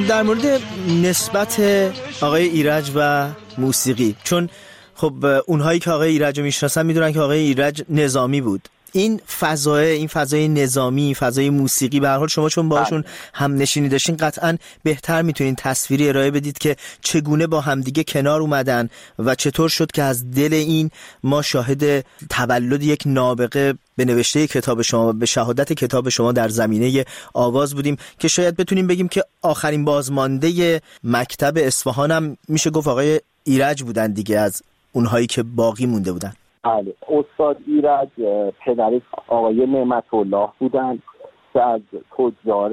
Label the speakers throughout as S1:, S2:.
S1: در مورد نسبت آقای ایرج و موسیقی، چون خب اونهایی که آقای ایرج رو میشناسن میدونن که آقای ایرج نظامی بود. این فضای نظامی، فضای موسیقی، به هر حال شما چون باهاشون هم نشینی داشتین قطعاً بهتر میتونین تصویری ارائه بدید که چگونه با همدیگه کنار اومدن و چطور شد که از دل این ما شاهد تولد یک نابغه به نوشته کتاب شما، به شهادت کتاب شما در زمینه آواز بودیم که شاید بتونیم بگیم که آخرین بازمانده مکتب اصفهان هم میشه گفت آقای ایرج بودن دیگه، از اونهایی که باقی مونده بودن.
S2: بله، استاد ایرج پدر آقای نعمت الله بودن که از تجار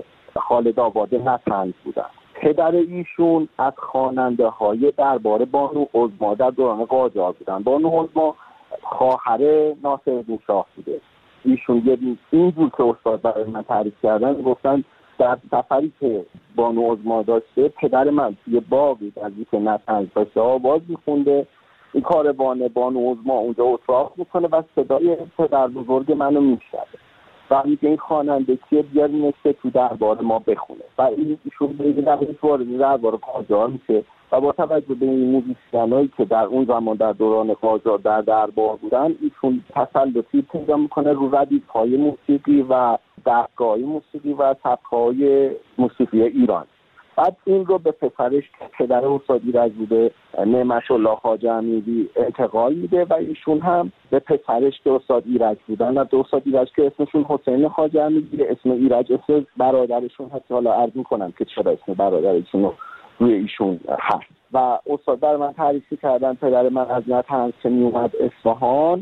S2: خالد آباد نطنز بودن. پدر ایشون از خواننده های دربار بانو عظما در دوران قاجار بودن. بانو عظما خواهر ناصرالدین شاه بوده. ایشون اینجور که استاد برای من تعریف کردن، گفتن در سفری که بانو عظما داشته پدر من توی باقی در که نطنز داشته آواز میخونده، این کاروان بانو عظما اونجا اتراق میکنه و صدای پدر بزرگ منو میشنوه و میگه این خواننده کیه، بیارینش که تو دربار ما بخونه. و ایشون به دربار قاجار میشه و با توجه به این موزیسینایی که در اون زمان در دوران قاجار در دربار بودن، ایشون تسلطی پیدا میکنه رو ردیف‌های موسیقی و دستگاه‌های موسیقی و سبک‌های موسیقی ایران. بعد این رو به پسرش پدر استاد ایرج بوده، نعمت الله خواجه امیری، انتقال میده و ایشون هم به پسرش که استاد ایرج بودن و استاد ایرج که اسمشون حسین خواجه امیری، اسم ایرج اسم برادرشون هست. حالا عرض میکنم که چرا اسم برادرشون رو روی ایشون هست. و استاد بر من تعریف کردن پدر من از نطنز که میومد اصفهان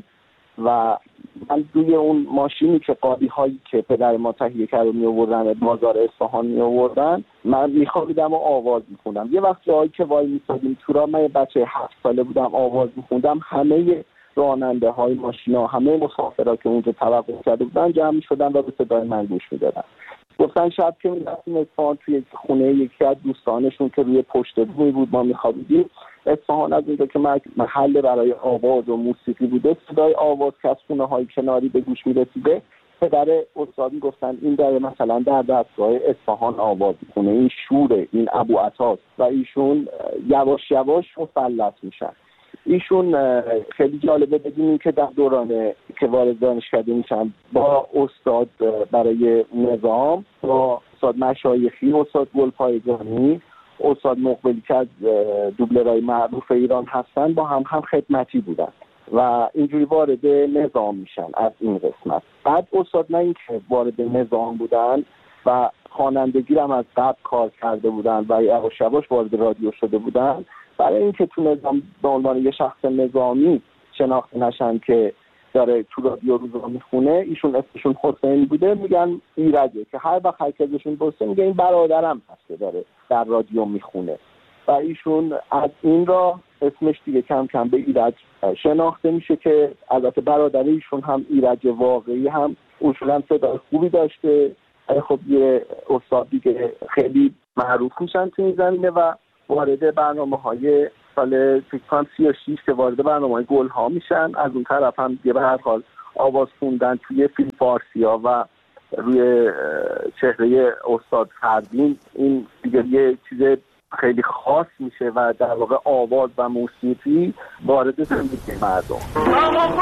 S2: و من روی اون ماشینی که قالی هایی که پدر ما تهیه کرده می آوردن بازار اصفهان می آوردن، من میخوابیدم و آواز میخوندم. یه وقت جایی که وای میسادیم تو را، من بچه 7 ساله بودم، آواز میخوندم، همه راننده های ماشینا، همه مسافرها که اونجا توقف کرده بودن جمع میشدن و به صدای من گوش میدادن. گفتن شب که میرفتیم اصفهان توی خونه یکی از دوستانشون که روی پشت بومی بود ما میخوابیدیم، اصفهان از اونجا که محل برای آواز و موسیقی بوده، صدای آواز که از خونه های کناری به گوش میرسیده، پدر استاد میگفتن این داره مثلا در دستگاه اصفهان آواز میکنه، این شوره، این ابو عطاست. و ایشون یواش یواش مسلط میشن. ایشون خیلی جالبه بدونیم که در دوران که وارد دانشکده میشن با استاد برای نظام، با استاد مشایخی، استاد گلپایگانی، استاد مقبلی که از دوبلرهای معروف ایران هستن، با هم خدمتی بودن و اینجوری وارد نظام میشن از این قسمت. بعد استاد نه اینکه وارد نظام بودن و خوانندگی هم از قبل کار کرده بودن و یواش یواش وارد رادیو شده بودن، برای اینکه تو نظام به عنوان یه شخص نظامی شناخته نشن که داره تو رادیو روزا میخونه، ایشون اسمشون حسین بوده، میگن ایرجه، که هر وقت هر کسشون برسه میگه این برادرم هست که داره در رادیو میخونه. و ایشون از این را اسمش دیگه کم کم به ایرج شناخته میشه که البته برادر ایشون هم ایرج واقعی هم اصولا صدای خوبی داشته. خب یه استاد دیگه خیلی معروف میشن تو این زمینه و وارد برنامه‌های سال 36 که وارد برنامه‌های گل‌ها میشن. از اون طرف هم به هر حال آواز خوندن توی فیلم فارسی‌ها و روی چهره استاد فردین، این دیگه یه چیز خیلی خاص میشه و در واقع آواز و موسیقی وارد زندگی مردم.